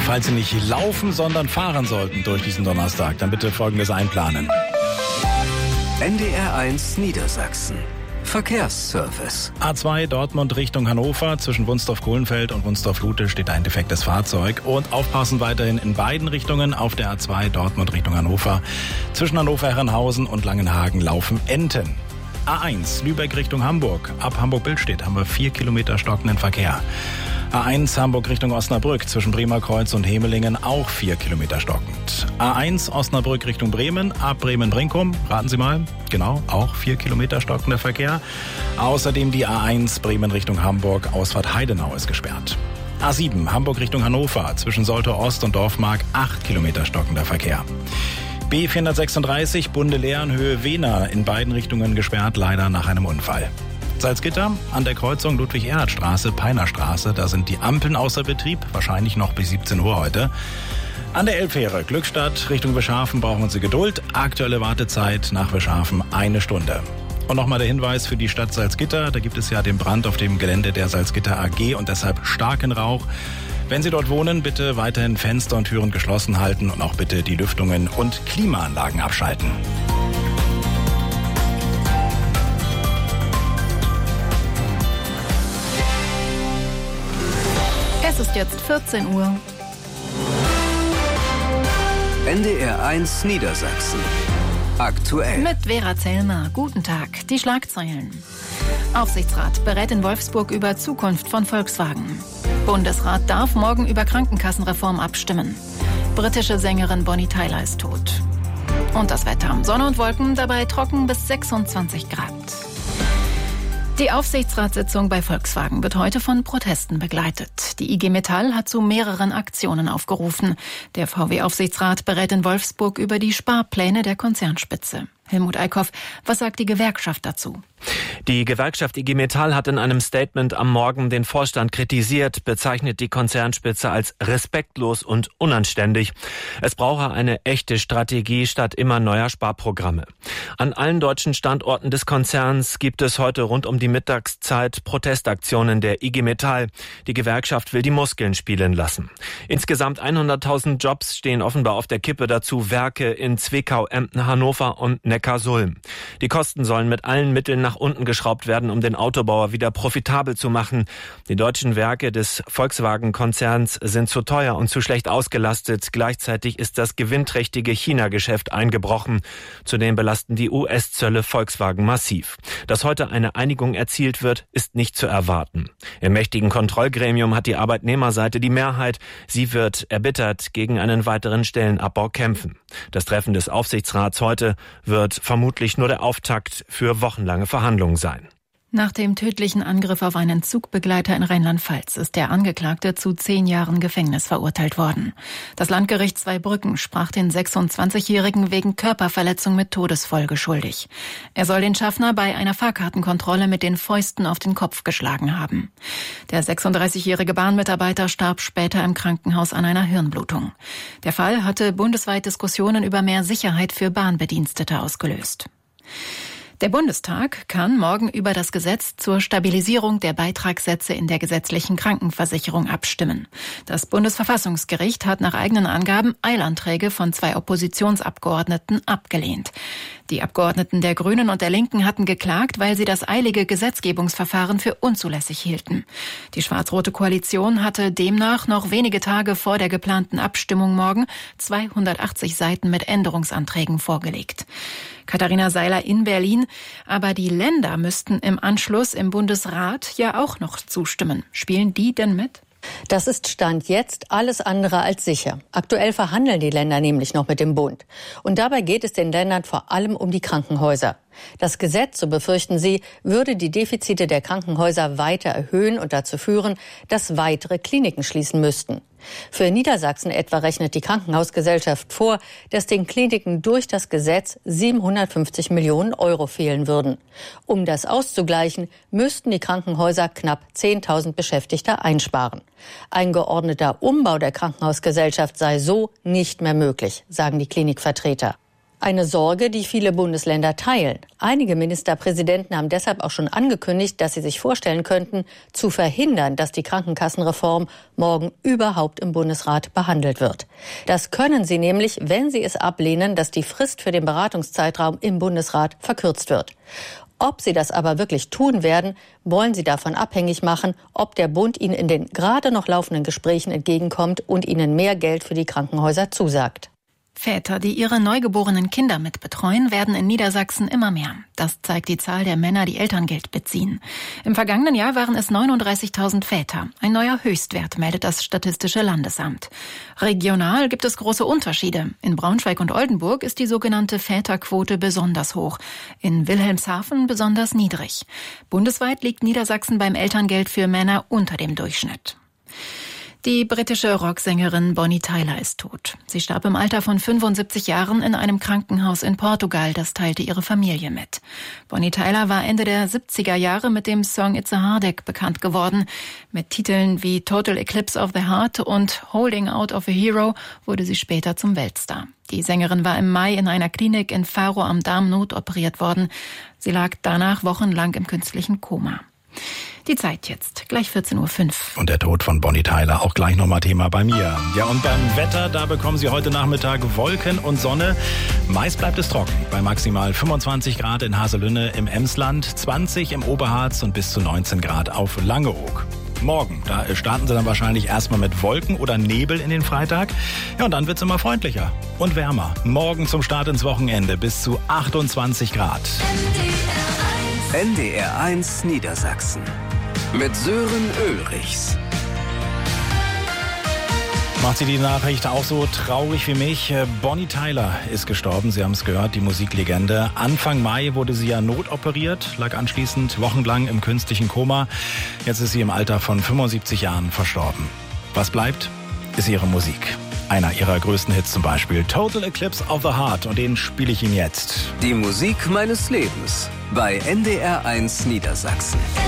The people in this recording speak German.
Falls Sie nicht laufen, sondern fahren sollten durch diesen Donnerstag, dann bitte Folgendes einplanen. NDR1 Niedersachsen. Verkehrsservice. A2 Dortmund Richtung Hannover. Zwischen Wunsdorf-Kohlenfeld und Wunsdorf-Lute steht ein defektes Fahrzeug. Und aufpassen weiterhin in beiden Richtungen auf der A2 Dortmund Richtung Hannover. Zwischen Hannover-Herrenhausen und Langenhagen laufen Enten. A1 Lübeck Richtung Hamburg. Ab Hamburg-Billstedt haben wir 4 Kilometer stockenden Verkehr. A1 Hamburg Richtung Osnabrück. Zwischen Bremer Kreuz und Hemelingen auch 4 Kilometer stockend. A1 Osnabrück Richtung Bremen. Ab Bremen-Brinkum. Raten Sie mal. Genau, auch 4 Kilometer stockender Verkehr. Außerdem die A1 Bremen Richtung Hamburg. Ausfahrt Heidenau ist gesperrt. A7 Hamburg Richtung Hannover. Zwischen Soltau Ost und Dorfmark 8 Kilometer stockender Verkehr. B436 Bunde-Lehren-Höhe Wehner in beiden Richtungen gesperrt, leider nach einem Unfall. Salzgitter an der Kreuzung Ludwig-Erhard-Straße, Peinerstraße, da sind die Ampeln außer Betrieb, wahrscheinlich noch bis 17 Uhr heute. An der Elbfähre Glückstadt Richtung Wischhafen brauchen Sie Geduld. Aktuelle Wartezeit nach Wischhafen 1 Stunde. Und nochmal der Hinweis für die Stadt Salzgitter, da gibt es ja den Brand auf dem Gelände der Salzgitter AG und deshalb starken Rauch. Wenn Sie dort wohnen, bitte weiterhin Fenster und Türen geschlossen halten und auch bitte die Lüftungen und Klimaanlagen abschalten. Es ist jetzt 14 Uhr. NDR1 Niedersachsen. Aktuell. Mit Vera Zellmer. Guten Tag. Die Schlagzeilen. Aufsichtsrat berät in Wolfsburg über Zukunft von Volkswagen. Bundesrat darf morgen über Krankenkassenreform abstimmen. Britische Sängerin Bonnie Tyler ist tot. Und das Wetter. Sonne und Wolken, dabei trocken bis 26 Grad. Die Aufsichtsratssitzung bei Volkswagen wird heute von Protesten begleitet. Die IG Metall hat zu mehreren Aktionen aufgerufen. Der VW-Aufsichtsrat berät in Wolfsburg über die Sparpläne der Konzernspitze. Helmut Eickhoff, was sagt die Gewerkschaft dazu? Die Gewerkschaft IG Metall hat in einem Statement am Morgen den Vorstand kritisiert, bezeichnet die Konzernspitze als respektlos und unanständig. Es brauche eine echte Strategie statt immer neuer Sparprogramme. An allen deutschen Standorten des Konzerns gibt es heute rund um die Mittagszeit Protestaktionen der IG Metall. Die Gewerkschaft will die Muskeln spielen lassen. Insgesamt 100.000 Jobs stehen offenbar auf der Kippe, dazu Werke in Zwickau, Emden, Hannover und Neckarsulm. Die Kosten sollen mit allen Mitteln nach unten geschraubt werden, um den Autobauer wieder profitabel zu machen. Die deutschen Werke des Volkswagen-Konzerns sind zu teuer und zu schlecht ausgelastet. Gleichzeitig ist das gewinnträchtige China-Geschäft eingebrochen. Zudem belasten die US-Zölle Volkswagen massiv. Dass heute eine Einigung erzielt wird, ist nicht zu erwarten. Im mächtigen Kontrollgremium hat die Arbeitnehmerseite die Mehrheit. Sie wird erbittert gegen einen weiteren Stellenabbau kämpfen. Das Treffen des Aufsichtsrats heute wird vermutlich nur der Auftakt für wochenlange Verhandlungen sein. Nach dem tödlichen Angriff auf einen Zugbegleiter in Rheinland-Pfalz ist der Angeklagte zu 10 Jahren Gefängnis verurteilt worden. Das Landgericht Zweibrücken sprach den 26-Jährigen wegen Körperverletzung mit Todesfolge schuldig. Er soll den Schaffner bei einer Fahrkartenkontrolle mit den Fäusten auf den Kopf geschlagen haben. Der 36-jährige Bahnmitarbeiter starb später im Krankenhaus an einer Hirnblutung. Der Fall hatte bundesweit Diskussionen über mehr Sicherheit für Bahnbedienstete ausgelöst. Der Bundestag kann morgen über das Gesetz zur Stabilisierung der Beitragssätze in der gesetzlichen Krankenversicherung abstimmen. Das Bundesverfassungsgericht hat nach eigenen Angaben Eilanträge von 2 Oppositionsabgeordneten abgelehnt. Die Abgeordneten der Grünen und der Linken hatten geklagt, weil sie das eilige Gesetzgebungsverfahren für unzulässig hielten. Die schwarz-rote Koalition hatte demnach noch wenige Tage vor der geplanten Abstimmung morgen 280 Seiten mit Änderungsanträgen vorgelegt. Katharina Seiler in Berlin. Aber die Länder müssten im Anschluss im Bundesrat ja auch noch zustimmen. Spielen die denn mit? Das ist Stand jetzt alles andere als sicher. Aktuell verhandeln die Länder nämlich noch mit dem Bund. Und dabei geht es den Ländern vor allem um die Krankenhäuser. Das Gesetz, so befürchten sie, würde die Defizite der Krankenhäuser weiter erhöhen und dazu führen, dass weitere Kliniken schließen müssten. Für Niedersachsen etwa rechnet die Krankenhausgesellschaft vor, dass den Kliniken durch das Gesetz 750 Millionen Euro fehlen würden. Um das auszugleichen, müssten die Krankenhäuser knapp 10.000 Beschäftigte einsparen. Ein geordneter Umbau der Krankenhausgesellschaft sei so nicht mehr möglich, sagen die Klinikvertreter. Eine Sorge, die viele Bundesländer teilen. Einige Ministerpräsidenten haben deshalb auch schon angekündigt, dass sie sich vorstellen könnten, zu verhindern, dass die Krankenkassenreform morgen überhaupt im Bundesrat behandelt wird. Das können sie nämlich, wenn sie es ablehnen, dass die Frist für den Beratungszeitraum im Bundesrat verkürzt wird. Ob sie das aber wirklich tun werden, wollen sie davon abhängig machen, ob der Bund ihnen in den gerade noch laufenden Gesprächen entgegenkommt und ihnen mehr Geld für die Krankenhäuser zusagt. Väter, die ihre neugeborenen Kinder mitbetreuen, werden in Niedersachsen immer mehr. Das zeigt die Zahl der Männer, die Elterngeld beziehen. Im vergangenen Jahr waren es 39.000 Väter. Ein neuer Höchstwert, meldet das Statistische Landesamt. Regional gibt es große Unterschiede. In Braunschweig und Oldenburg ist die sogenannte Väterquote besonders hoch. In Wilhelmshaven besonders niedrig. Bundesweit liegt Niedersachsen beim Elterngeld für Männer unter dem Durchschnitt. Die britische Rocksängerin Bonnie Tyler ist tot. Sie starb im Alter von 75 Jahren in einem Krankenhaus in Portugal, das teilte ihre Familie mit. Bonnie Tyler war Ende der 70er Jahre mit dem Song It's a Heartache bekannt geworden. Mit Titeln wie Total Eclipse of the Heart und Holding Out of a Hero wurde sie später zum Weltstar. Die Sängerin war im Mai in einer Klinik in Faro am Darm notoperiert worden. Sie lag danach wochenlang im künstlichen Koma. Die Zeit jetzt, gleich 14.05 Uhr. Und der Tod von Bonnie Tyler, auch gleich nochmal Thema bei mir. Ja, und beim Wetter, da bekommen Sie heute Nachmittag Wolken und Sonne. Meist bleibt es trocken, bei maximal 25 Grad in Haselünne im Emsland, 20 im Oberharz und bis zu 19 Grad auf Langeoog. Morgen, da starten Sie dann wahrscheinlich erstmal mit Wolken oder Nebel in den Freitag. Ja, und dann wird's immer freundlicher und wärmer. Morgen zum Start ins Wochenende bis zu 28 Grad. NDR 1 Niedersachsen mit Sören Ulrichs. Macht Sie die Nachricht auch so traurig wie mich? Bonnie Tyler ist gestorben, Sie haben es gehört, die Musiklegende. Anfang Mai wurde sie ja notoperiert, lag anschließend wochenlang im künstlichen Koma. Jetzt ist sie im Alter von 75 Jahren verstorben. Was bleibt, ist ihre Musik. Einer ihrer größten Hits zum Beispiel, Total Eclipse of the Heart, und den spiele ich Ihnen jetzt. Die Musik meines Lebens bei NDR 1 Niedersachsen.